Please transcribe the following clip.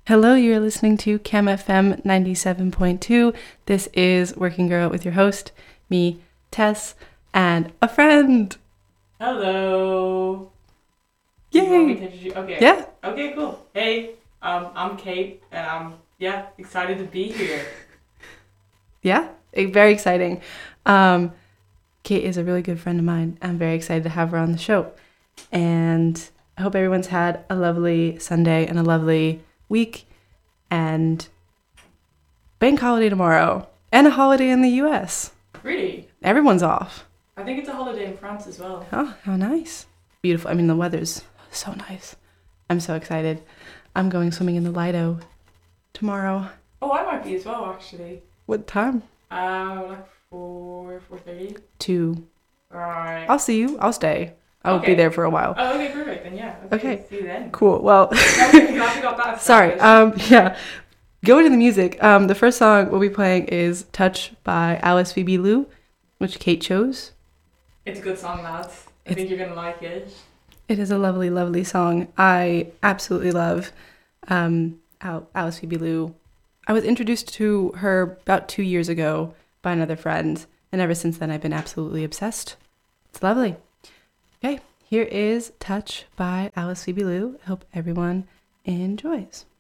Hello, you're listening to Cam FM 97.2. This is Working Girl with your host, me, Tess, and a friend. Hello. Yay. You want me to introduce you? Okay. Yeah. Okay, cool. Hey, I'm Kate, and I'm excited to be here. Yeah, very exciting. Kate is a really good friend of mine. I'm very excited to have her on the show. And I hope everyone's had a lovely Sunday and a lovely week and bank holiday tomorrow and a holiday in the US. Really? Everyone's off. I think it's a holiday in France as well. Oh, how nice. Beautiful. I mean, the weather's so nice. I'm so excited. I'm going swimming in the Lido tomorrow. Oh, I might be as well, actually. What time? Like 4:30. 2. Alright. I'll see you. I'll stay. I'll Okay. be there for a while. Oh, okay, perfect. Then yeah. Okay. See you then. Cool. Well, Okay, glad we got that sorry. established. Yeah. Going to the music. The first song we'll be playing is "Touch" by Alice Phoebe Lou, which Kate chose. It's a good song, lads. I think you're gonna like it. It is a lovely, lovely song. I absolutely love Alice Phoebe Lou. I was introduced to her about 2 years ago by another friend, and ever since then I've been absolutely obsessed. It's lovely. Okay, here is "Touch" by Alice Phoebe Lou. I hope everyone enjoys.